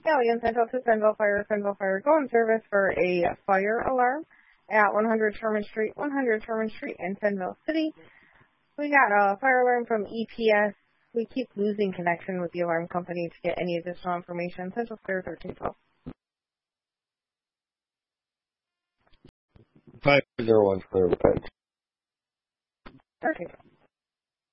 Alien Central to Fenville Fire, go in service for a fire alarm at 100 Sherman Street in Fenville City. We got a fire alarm from EPS. We keep losing connection with the alarm company to get any additional information. Central Square 1312. 501 Square. 1312.